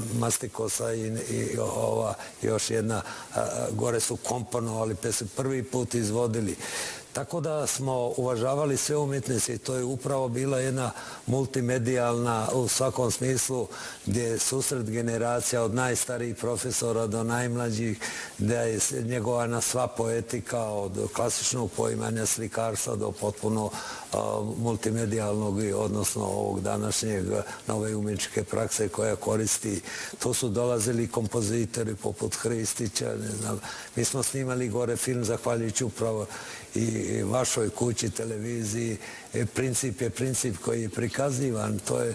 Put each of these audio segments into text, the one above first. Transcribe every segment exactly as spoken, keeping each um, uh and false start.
Mastikosa i, i ova, još jedna, gore su komponovali, pa su prvi put izvodili. Tako da smo uvažavali sve umjetnice i to je upravo bila jedna multimedijalna u svakom smislu gdje je susret generacija od najstarijih profesora do najmlađih, gdje je njegovana sva poetika od klasičnog poimanja slikarstva do potpuno uh, multimedijalnog, odnosno ovog današnjeg nove umjetničke prakse koja koristi. Tu su dolazili kompozitori poput Hristića, ne znam. Mi smo snimali gore film zahvaljujući upravo i vašoj kući, televiziji. Princip je princip koji je prikazivan. To je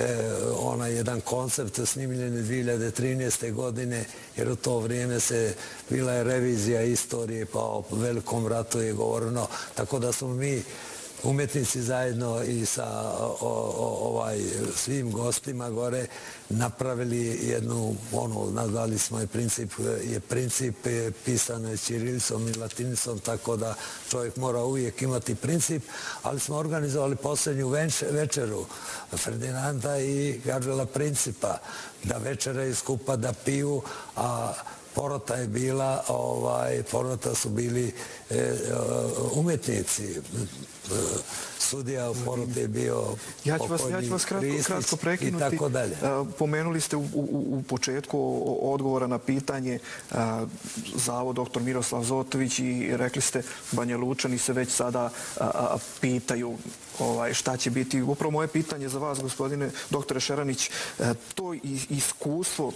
onaj jedan koncept snimljen dvije hiljade trinaeste. godine, jer u to vrijeme se bila je revizija istorije, pa o Velikom ratu je govoreno. Tako da smo mi umjetnici zajedno i sa ovaj svim gostima gore napravili jednu, ono, nazvali smo je princip, je princip pisano je ćirilicom i latinicom, tako da čovjek mora uvijek imati princip, ali smo organizovali posljednju večeru Ferdinanda i Gavrila Principa, da večeraju skupa, da piju, a porota je bila, ovaj, porota su bili e, umjetnici. Sudija u poroti je bio ja ću vas, ja ću vas kratko, kratko prekinuti. I tako dalje. Pomenuli ste u, u, u početku odgovora na pitanje Zavod doktor Miroslav Zotović i rekli ste Banja Lučani se već sada a, pitaju ovaj, šta će biti. Upravo moje pitanje za vas, gospodine doktore Šeranić, to iskustvo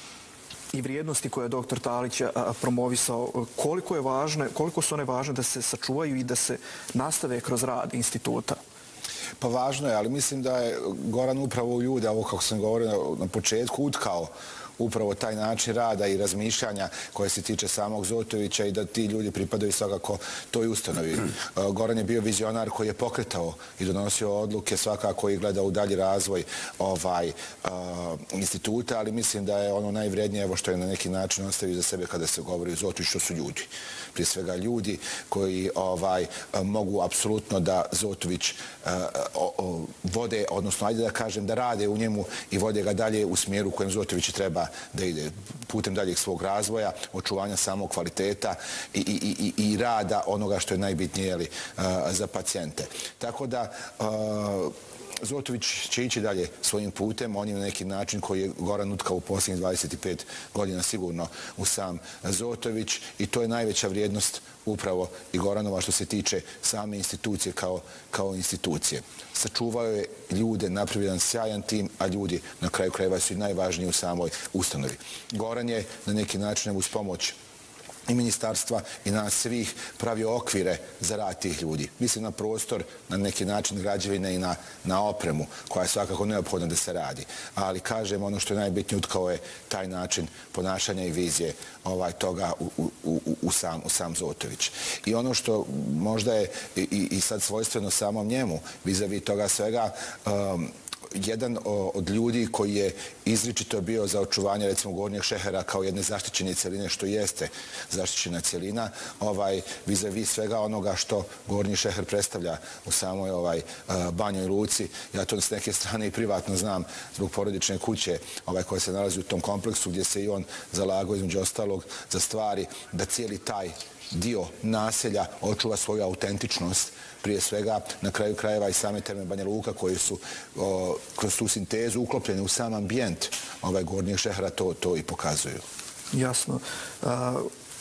i vrijednosti koje je doktor Talić promovisao, koliko je važno, koliko su one važne da se sačuvaju i da se nastave kroz rad instituta? Pa važno je, ali mislim da je Goran upravo u ljude, ovo kako sam govorio na početku, utkao upravo taj način rada i razmišljanja koje se tiče samog Zotovića i da ti ljudi pripadaju svakako toj ustanovi. Goran je bio vizionar koji je pokretao i donosio odluke, svakako i gledao u dalji razvoj ovaj, uh, instituta, ali mislim da je ono najvrednije evo što je na neki način ostavio za sebe kada se govori o Zotoviću, što su ljudi. Prije svega ljudi koji ovaj, mogu apsolutno da Zotović uh, uh, vode, odnosno ajde da kažem da rade u njemu i vode ga dalje u smjeru u kojem Zotović treba da ide putem daljeg svog razvoja, očuvanja samog kvaliteta i, i, i, i rada onoga što je najbitnije jeli, uh, za pacijente. Tako da uh, Zotović će ići dalje svojim putem, on je na neki način koji je Goran utkao u posljednjih dvadeset pet godina sigurno u sam Zotović i to je najveća vrijednost upravo i Goranova što se tiče same institucije kao, kao institucije. Sačuvao je ljude, napravio jedan sjajan tim, a ljudi na kraju krajeva su i najvažniji u samoj ustanovi. Goran je na neki način uz pomoć i ministarstva i nas svih pravio okvire za rad tih ljudi. Mislim na prostor, na neki način građevine i na, na opremu koja je svakako neophodna da se radi. Ali kažem, ono što je najbitnije utkao je taj način ponašanja i vizije ovaj, toga u, u, u, u, sam, u sam Zotović. I ono što možda je i, i sad svojstveno samom njemu vis-a-vis toga svega, um, jedan od ljudi koji je izričito bio za očuvanje recimo Gornjeg Šehera kao jedne zaštićene cjeline, što jeste zaštićena cjelina, ovaj, vis-a-vis svega onoga što Gornji Šeher predstavlja u samoj ovaj, Banjoj Luci. Ja to s neke strane i privatno znam zbog porodične kuće ovaj, koja se nalazi u tom kompleksu gdje se i on zalagao između ostalog za stvari da cijeli taj dio naselja očuva svoju autentičnost, prije svega na kraju krajeva i same terme Banja Luka koji su o, kroz tu sintezu uklopljeni u sam ambijent ovaj Gornjeg Šehera to, to i pokazuju. Jasno. A,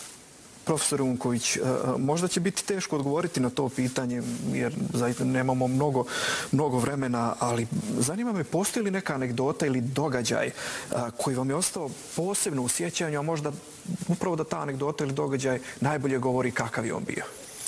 profesor Unković, a, možda će biti teško odgovoriti na to pitanje jer zaista nemamo mnogo, mnogo vremena, ali zanima me postoji li neka anegdota ili događaj a, koji vam je ostao posebno u sjećanju, a možda upravo da ta anegdota ili događaj najbolje govori kakav je on bio?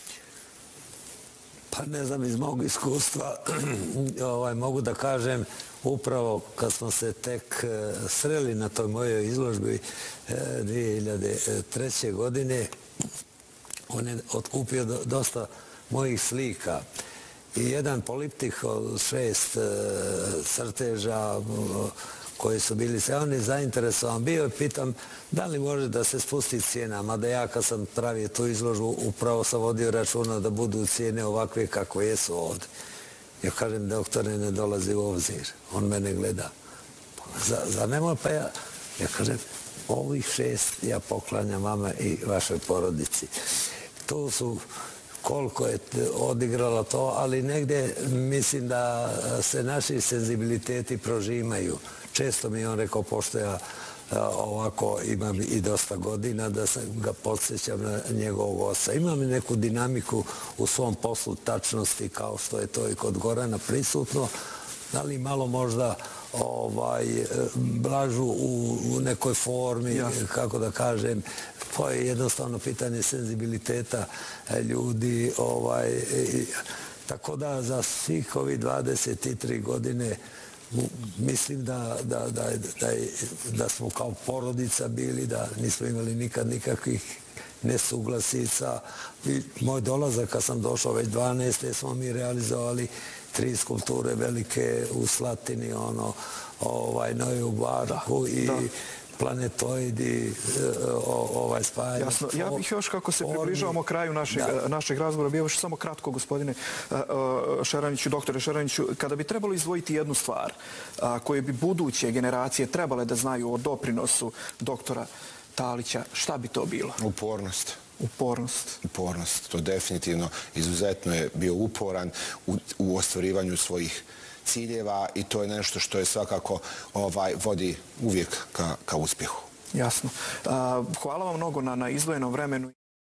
Pa ne znam, iz mog iskustva ovaj, mogu da kažem upravo kad smo se tek sreli na toj mojoj izložbi dvije hiljade treće. godine, on je otkupio dosta mojih slika. I jedan poliptih od šest crteža koji su bili se, on je zainteresovan bio i pitam da li može da se spusti cijena, mada ja kad sam pravio tu izložbu upravo sam vodio računa da budu cijene ovakve kako jesu ovdje. Ja kažem, doktore, ne dolazi u obzir, on mene gleda. za nemoj, pa ja, ja kažem, ovih šest ja poklanjam vama i vašoj porodici. To su koliko je odigralo to, ali negdje mislim da se naši senzibiliteti prožimaju. Često mi je on rekao, pošto ja ovako imam i dosta godina, da sam ga podsjećam na njegovog oca. Imam i neku dinamiku u svom poslu tačnosti, kao što je to i kod Gorana prisutno, ali malo možda blažu u nekoj formi, kako da kažem. To je jednostavno pitanje senzibiliteta ljudi. Tako da za svih ovih dvadeset tri godine mislim da smo kao porodica bili, da nismo imali nikad nikakvih nesuglasica. Moj dolazak, kad sam došao već dvanaeste smo mi realizovali tri skulpture velike u Slatini, Novi u Barku i planetoidi, spajanje. Jasno. Ja bih još, kako se približavamo kraju našeg razgovora, bio još samo kratko, gospodine Šeraniću, doktore Šeraniću, kada bi trebalo izdvojiti jednu stvar koje bi buduće generacije trebale da znaju o doprinosu doktora Talića, šta bi to bilo? Upornost. Upornost. Upornost. To definitivno izuzetno je bio uporan u ostvarivanju svojih ciljeva i to je nešto što je svakako vodi uvijek ka uspjehu. Jasno. Hvala vam mnogo na izdvojenom vremenu.